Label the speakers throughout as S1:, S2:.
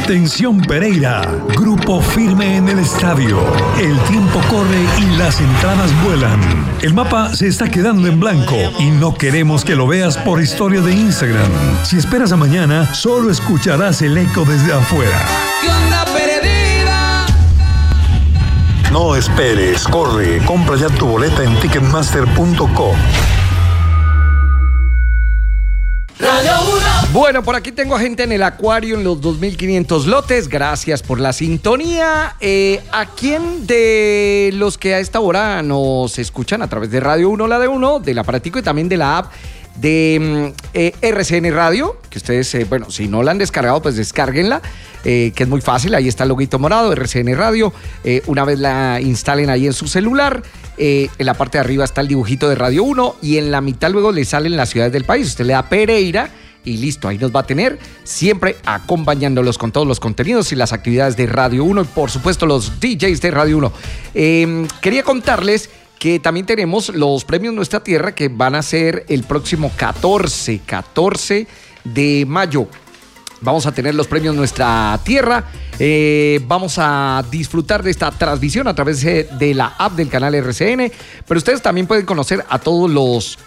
S1: Atención Pereira, grupo firme en el estadio. El tiempo corre y las entradas vuelan. El mapa se está quedando en blanco y no queremos que lo veas por historia de Instagram. Si esperas a mañana, solo escucharás el eco desde afuera.
S2: ¿Qué onda, perdida?
S1: No esperes, corre, compra ya tu boleta en ticketmaster.com.
S3: Bueno, por aquí tengo a gente en el acuario en los 2.500 lotes. Gracias por la sintonía. ¿A quién de los que a esta hora nos escuchan a través de Radio 1, la de 1, del aparatico y también de la app de RCN Radio? Que ustedes, bueno, si no la han descargado, pues descárguenla, que es muy fácil. Ahí está el loguito morado, RCN Radio. Una vez la instalen ahí en su celular, en la parte de arriba está el dibujito de Radio 1 y en la mitad luego le salen las ciudades del país. Usted le da Pereira y listo, ahí nos va a tener siempre acompañándolos con todos los contenidos y las actividades de Radio 1 y por supuesto los DJs de Radio 1. Quería contarles que también tenemos los premios Nuestra Tierra que van a ser el próximo 14 de mayo. Vamos a tener los premios Nuestra Tierra. Vamos a disfrutar de esta transmisión a través de la app del canal RCN. Pero ustedes también pueden conocer a todos los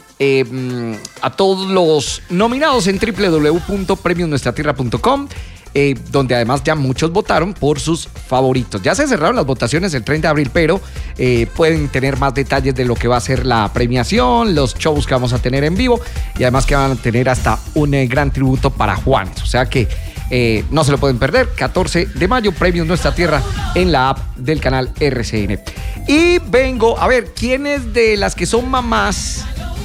S3: nominados en www.premiosnuestratierra.com, donde además ya muchos votaron por sus favoritos. Ya se cerraron las votaciones el 30 de abril, pero pueden tener más detalles de lo que va a ser la premiación, los shows que vamos a tener en vivo y además que van a tener hasta un gran tributo para Juanes. O sea que no se lo pueden perder. 14 de mayo, Premios Nuestra Tierra en la app del canal RCN. Y vengo a ver, ¿quiénes de las que son mamás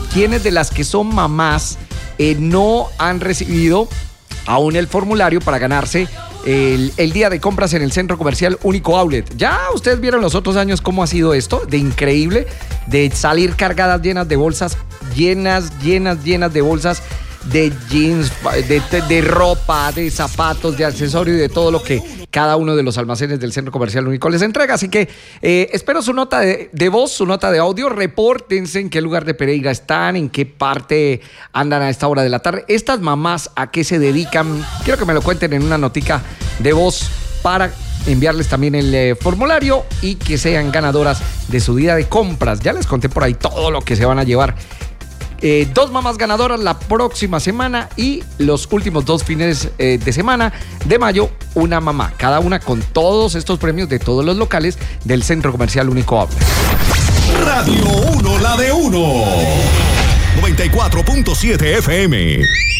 S3: no han recibido aún el formulario para ganarse el día de compras en el Centro Comercial Único Outlet? Ya ustedes vieron los otros años cómo ha sido esto, de increíble, de salir cargadas llenas de bolsas, llenas de bolsas de jeans, de ropa, de zapatos, de accesorios y de todo lo que cada uno de los almacenes del Centro Comercial Único les entrega. Así que espero su nota de voz, su nota de audio. Repórtense en qué lugar de Pereira están, en qué parte andan a esta hora de la tarde. Estas mamás, ¿a qué se dedican? Quiero que me lo cuenten en una notica de voz para enviarles también el formulario y que sean ganadoras de su día de compras. Ya les conté por ahí todo lo que se van a llevar. 2 mamás ganadoras la próxima semana y los últimos 2 fines de semana de mayo, una mamá, cada una con todos estos premios de todos los locales del Centro Comercial Único Outlet.
S1: Radio 1, la de 1. 94.7 FM.